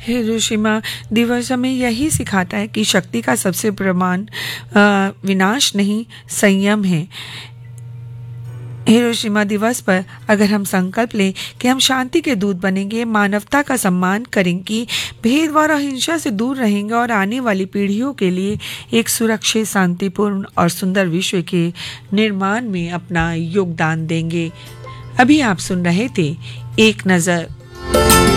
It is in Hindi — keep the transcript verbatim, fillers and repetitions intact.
हिरोशिमा दिवस हमें यही सिखाता है कि शक्ति का सबसे प्रमाण अ, विनाश नहीं, संयम है। हिरोशिमा दिवस पर अगर हम संकल्प लें कि हम शांति के दूत बनेंगे, मानवता का सम्मान करेंगे, भेदभाव और हिंसा से दूर रहेंगे और आने वाली पीढ़ियों के लिए एक सुरक्षित, शांतिपूर्ण और सुंदर विश्व के निर्माण में अपना योगदान देंगे। अभी आप सुन रहे थे एक नज़र।